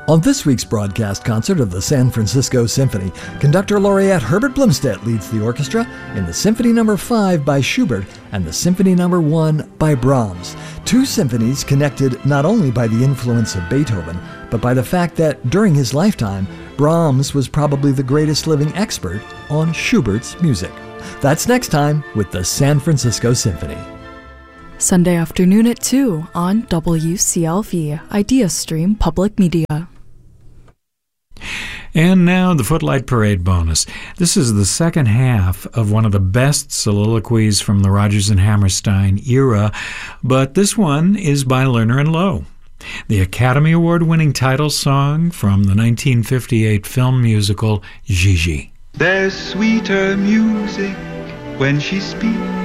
On this week's broadcast concert of the San Francisco Symphony, conductor laureate Herbert Blomstedt leads the orchestra in the Symphony No. 5 by Schubert and the Symphony No. 1 by Brahms. Two symphonies connected not only by the influence of Beethoven, but by the fact that during his lifetime, Brahms was probably the greatest living expert on Schubert's music. That's next time with the San Francisco Symphony. Sunday afternoon at 2 on WCLV, IdeaStream Public Media. And now the Footlight Parade bonus. This is the second half of one of the best soliloquies from the Rodgers and Hammerstein era, but this one is by Lerner and Loewe. The Academy Award-winning title song from the 1958 film musical Gigi. There's sweeter music when she speaks